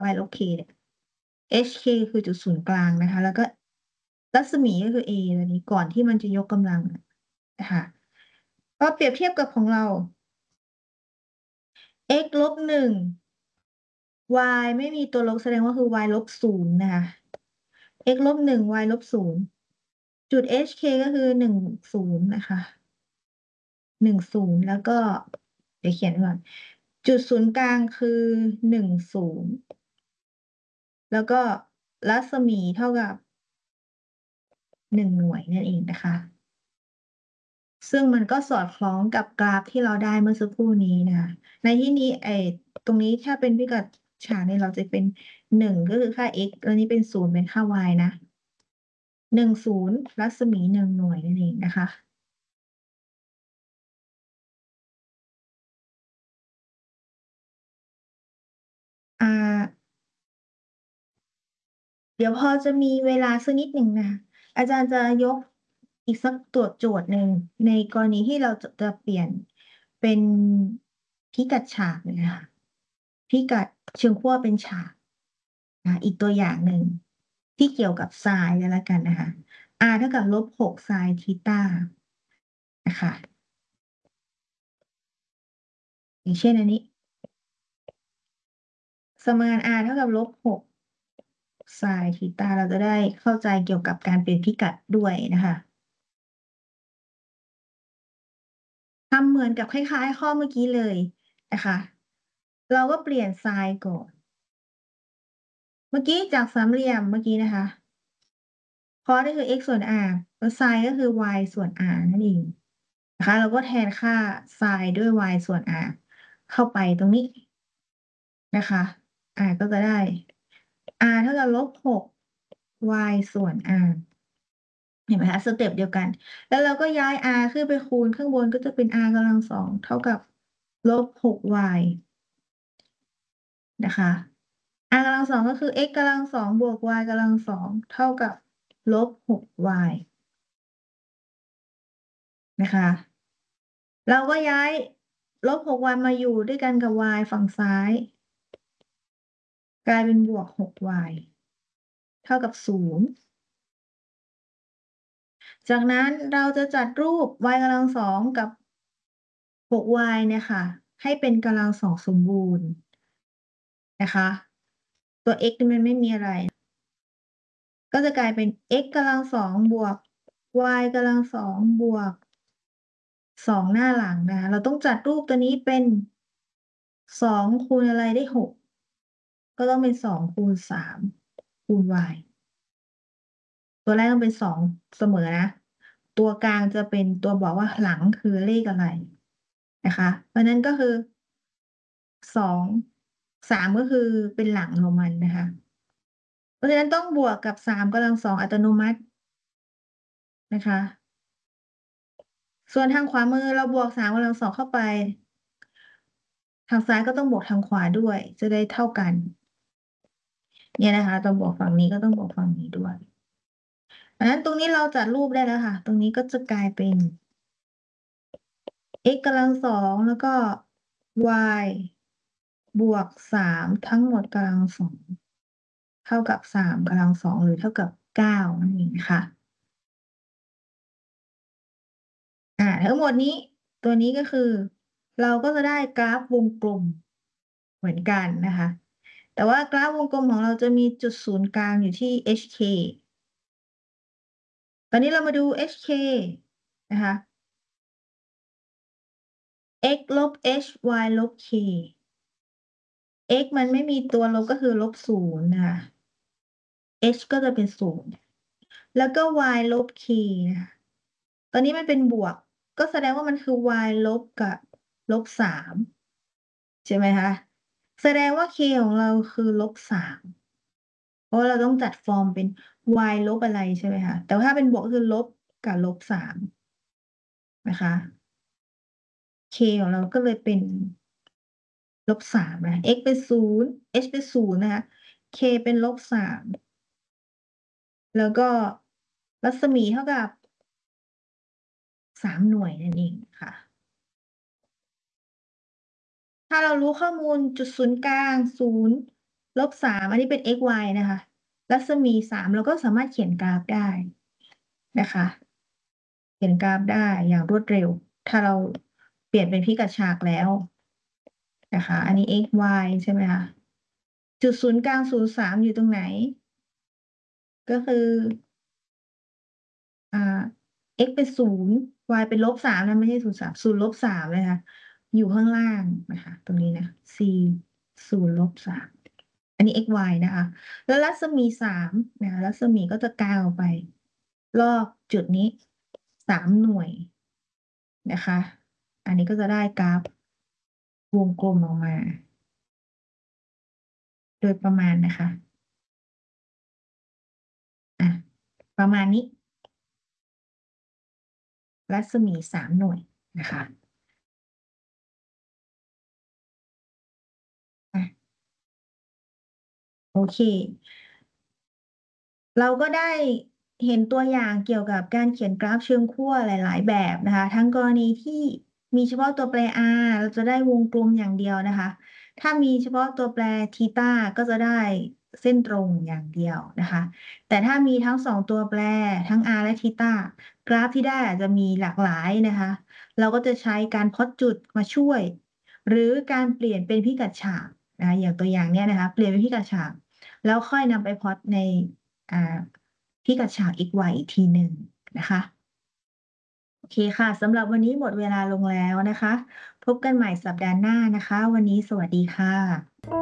y ลบ k เนี่ย hk คือจุดศูนย์กลางนะคะ แล้วก็รัศมีก็คือ a ตัวนี้ก่อนที่มันจะยกกำลังนะคะก็เปรียบเทียบกับของเรา x ลบหนึ่ง y ไม่มีตัวลบแสดงว่าคือ y ลบศูนย์นะคะ x ลบหนึ่ง y ลบศูนย์จุด hk ก็คือหนึ่งศูนย์นะคะ10แล้วก็เดี๋ยวเขียนก่อนจุดศูนย์กลางคือ10แล้วก็รัศมีเท่ากับ1 หน่วยนั่นเองนะคะ ซึ่งมันก็สอดคล้องกับกราฟที่เราได้เมื่อสักครู่นี้นะคะในที่นี้ตรงนี้ถ้าเป็นพิกัดฉากเนี่ยเราจะเป็น1ก็คือค่า x แล้วนี้เป็น0เป็นค่า y นะ10รัศมี1 หน่วยนั่นเองนะคะอ่าเดี๋ยวพอจะมีเวลาสักนิดหนึ่งนะคะอาจารย์จะยกอีกสักตัวโจทย์หนึ่งในกรณีที่เราจะเปลี่ยนเป็นพิกัดฉากเลยนะคะพิกัดเชิงขั้วเป็นฉากอีกตัวอย่างหนึ่งที่เกี่ยวกับไซน์แล้วกันนะคะ r เท่ากับ-6ไซน์ทีตานะคะอย่างเช่นอันนี้สมการ r เท่ากับ-6ไซน์ทีตาเราจะได้เข้าใจเกี่ยวกับการเปลี่ยนพิกัดด้วยนะคะ ทำเหมือนกับคล้ายๆข้อเมื่อกี้เลยนะคะเราก็เปลี่ยนไซน์ก่อนเมื่อกี้จากสามเหลี่ยมเมื่อกี้นะคะคอสก็คือ x ส่วน r แล้วไซน์ก็คือ y ส่วน r นั่นเองนะคะเราก็แทนค่าไซน์ด้วย y ส่วน r เข้าไปตรงนี้นะคะก็จะได้ r เท่ากับ-6 y ส่วน r เห็นไหมคะสเต็ปเดียวกันแล้วเราก็ย้าย r ขึ้นไปคูณข้างบนก็จะเป็น r กำลังสองเท่ากับ-6y นะคะ r กำลังสองก็คือ x กำลังสองบวก y กำลังสองเท่ากับ-6y นะคะเราก็ย้าย-6y มาอยู่ด้วยกันกับ y ฝั่งซ้ายกลายเป็นบวก 6y เท่ากับ0จากนั้นเราจะจัดรูป y กำลังสองกับ 6y เนี่ยค่ะให้เป็นกำลังสองสมบูรณ์นะคะตัว x นี่มันไม่มีอะไรก็จะกลายเป็น x กำลังสองบวก y กำลังสองบวก2หน้าหลังนะคะเราต้องจัดรูปตัวนี้เป็น2คูณอะไรได้6ก็ต้องเป็น2คูณ3คูณ y ตัวแรกต้องเป็น2เสมอนะตัวกลางจะเป็นตัวบอกว่าหลังคือเลขอะไรนะคะเพราะนั้นก็คือ2 3ก็คือเป็นหลังของมันนะคะเพราะฉะนั้นต้องบวกกับ3กำลังสองอัตโนมัตินะคะส่วนทางขวามือเราบวก3กำลังสองเข้าไปทางซ้ายก็ต้องบวกทางขวาด้วยจะได้เท่ากันเนี่ยนะคะต้องบวกฝั่งนี้ก็ต้องบวกฝั่งนี้ด้วยดังนั้นตรงนี้เราจัดรูปได้แล้วค่ะตรงนี้ก็จะกลายเป็น x กำลังสองแล้วก็ y บวก3ทั้งหมดกำลังสองเท่ากับ3กำลังสองหรือเท่ากับ9นั่นเองนะคะทั้งหมดนี้ตัวนี้ก็คือเราก็จะได้กราฟวงกลมเหมือนกันนะคะแต่ว่ากราฟวงกลมของเราจะมีจุดศูนย์กลางอยู่ที่ hk ตอนนี้เรามาดู hk นะคะ x ลบ h y ลบ k x มันไม่มีตัวลบก็คือ-0นะคะ h ก็จะเป็น0แล้วก็ y ลบ k นะคะตอนนี้มันเป็นบวกก็แสดงว่ามันคือ y ลบกับ-3ใช่ไหมคะแสดงว่า k ของเราคือ-3เพราะว่าเราต้องจัดฟอร์มเป็น y ลบอะไรใช่ไหมคะแต่ว่าถ้าเป็นบวกก็คือลบกับ-3นะคะ k ของเราก็เลยเป็น-3นะ x เป็น0 h เป็น0นะคะ k เป็น-3แล้วก็รัศมีเท่ากับ3 หน่วยนั่นเองค่ะถ้าเรารู้ข้อมูลจุดศูนย์กลาง0 -3อันนี้เป็น x y นะคะรัศมี3เราก็สามารถเขียนกราฟได้นะคะเขียนกราฟได้อย่างรวดเร็วถ้าเราเปลี่ยนเป็นพิกัดฉากแล้วนะคะอันนี้ x y ใช่ไหมคะจุดศูนย์กลาง03อยู่ตรงไหนก็คืออ่า x เป็น0 y เป็น-3นะไม่ใช่030-3เลยค่ะอยู่ข้างล่างนะคะตรงนี้นะ c 0-3อันนี้ x y นะคะแล้วรัศมี3นะคะรัศมีก็จะกางออกไปรอบจุดนี้3 หน่วยนะคะอันนี้ก็จะได้กราฟวงกลมออกมาโดยประมาณนะคะอ่ะประมาณนี้รัศมี3 หน่วยนะคะอ่ะโอเค เราก็ได้เห็นตัวอย่างเกี่ยวกับการเขียนกราฟเชิงขั้วหลายๆแบบนะคะทั้งกรณีที่มีเฉพาะตัวแปร r เราจะได้วงกลมอย่างเดียวนะคะถ้ามีเฉพาะตัวแปรทีตาก็จะได้เส้นตรงอย่างเดียวนะคะแต่ถ้ามีทั้งสองตัวแปรทั้ง r และทีตากราฟที่ได้อาจจะมีหลากหลายนะคะเราก็จะใช้การพล็อตจุดมาช่วยหรือการเปลี่ยนเป็นพิกัดฉากนะคะอย่างตัวอย่างเนี้ยนะคะเปลี่ยนเป็นพิกัดฉากแล้วค่อยนำไปพล็อตใน อ่าพิกัดฉาก xy อีกทีหนึ่งนะคะโอเคค่ะสำหรับวันนี้หมดเวลาลงแล้วนะคะพบกันใหม่สัปดาห์หน้านะคะวันนี้สวัสดีค่ะ